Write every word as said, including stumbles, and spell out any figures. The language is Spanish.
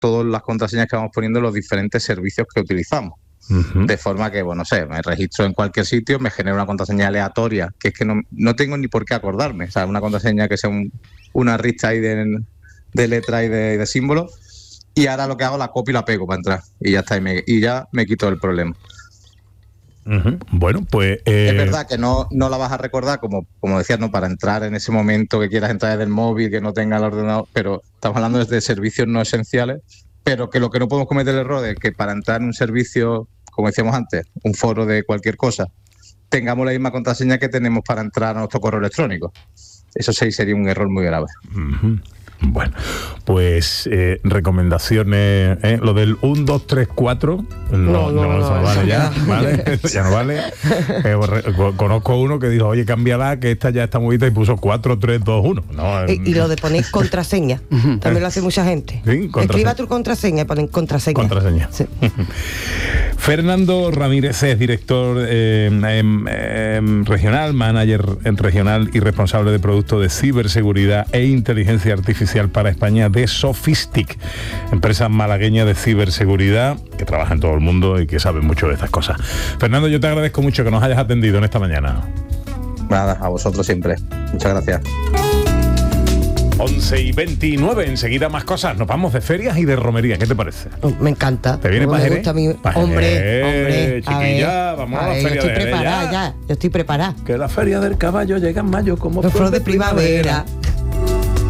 todas las contraseñas que vamos poniendo en los diferentes servicios que utilizamos. Uh-huh. De forma que, bueno, no sé, me registro en cualquier sitio, me genera una contraseña aleatoria, que es que no, no tengo ni por qué acordarme. O sea, una contraseña que sea un, una ristra ahí de, de letras y de, de símbolos. Y ahora lo que hago, la copio y la pego para entrar. Y ya está, y, me, y ya me quito el problema. Uh-huh. Bueno, pues... Eh... Es verdad que no, no la vas a recordar, como, como decías, ¿no? Para entrar en ese momento que quieras entrar desde el móvil, que no tenga el ordenador, pero estamos hablando de servicios no esenciales, pero que lo que no podemos cometer el error es que para entrar en un servicio, como decíamos antes, un foro de cualquier cosa, tengamos la misma contraseña que tenemos para entrar a nuestro correo electrónico. Eso sí sería un error muy grave. Uh-huh. Bueno, pues eh, recomendaciones, ¿eh? Lo del uno, dos, tres, cuatro no, no, no, no, no, no vale ya, ¿vale? Ya no vale. Eh, conozco uno que dijo, oye, cámbiala, que esta ya está movida, y puso cuatro, tres, dos, uno. No, y, y lo de poner contraseña, también lo hace mucha gente. ¿Sí? Escriba tu contraseña y ponen contraseña. Contraseña. Sí. Fernando Ramírez es director eh, eh, eh, regional, manager regional y responsable de producto de ciberseguridad e inteligencia artificial para España de Sofistic, empresa malagueña de ciberseguridad que trabaja en todo el mundo y que sabe mucho de estas cosas. Fernando, yo te agradezco mucho que nos hayas atendido en esta mañana. Nada, a vosotros siempre. Muchas gracias. once y veintinueve, enseguida más cosas. Nos vamos de ferias y de romería. ¿Qué te parece? Me encanta. ¿Te viene para Jerez? Mi... Hombre, hombre. Chiquilla, vamos a, a la ver, feria yo estoy de Jerez preparada ya. ya. Yo estoy preparada. Que la feria del caballo llega en mayo como flor de, de primavera. primavera.